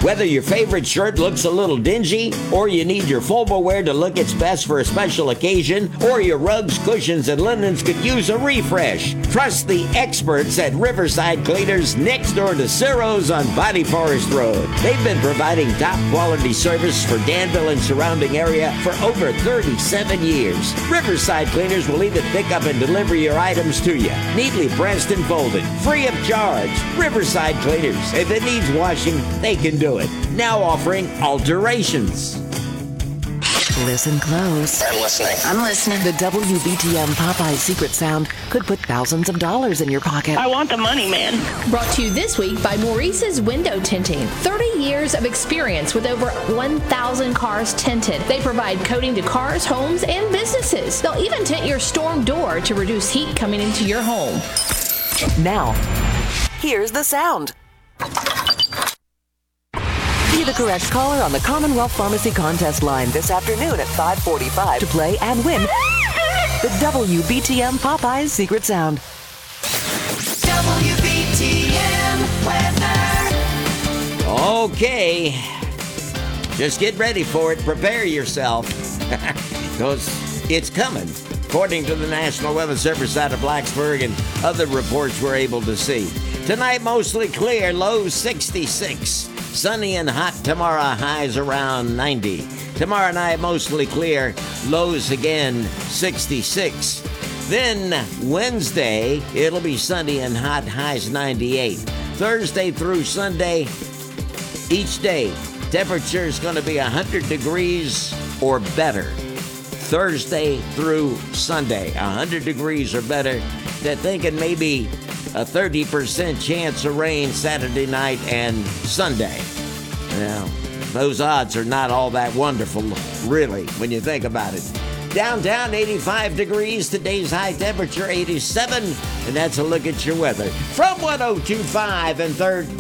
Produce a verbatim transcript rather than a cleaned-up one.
Whether your favorite shirt looks a little dingy, or you need your formal wear to look its best for a special occasion, or your rugs, cushions, and linens could use a refresh, trust the experts at Riverside Cleaners next door to Ciro's on Body Forest Road. They've been providing top quality service for Danville and surrounding area for over thirty-seven years. Riverside Cleaners will even pick up and deliver your items to you, neatly pressed and folded, free of charge. Riverside Cleaners. If it needs washing, they can do it. Now offering alterations. Listen close. I'm listening. I'm listening. The W B T M Popeye secret sound could put thousands of dollars in your pocket. I want the money, man. Brought to you this week by Maurice's Window Tinting. thirty years of experience with over one thousand cars tinted. They provide coating to cars, homes, and businesses. They'll even tint your storm door to reduce heat coming into your home. Now, here's the sound. Be the correct caller on the Commonwealth Pharmacy contest line this afternoon at five forty-five to play and win the W B T M Popeyes Secret Sound. W B T M weather. Okay. Just get ready for it. Prepare yourself. Because it's coming. According to the National Weather Service out of Blacksburg and other reports we're able to see. Tonight, mostly clear, low sixty-six. Sunny and hot tomorrow, highs around ninety. Tomorrow night, mostly clear, lows again sixty-six. Then Wednesday, it'll be sunny and hot, highs ninety-eight. Thursday through Sunday, each day, temperature is going to be one hundred degrees or better. Thursday through Sunday, one hundred degrees or better. They're thinking maybe a thirty percent chance of rain Saturday night and Sunday. Now, those odds are not all that wonderful, really, when you think about it. Downtown, eighty-five degrees. Today's high temperature, eighty-seven. And that's a look at your weather. From one oh two point five and third.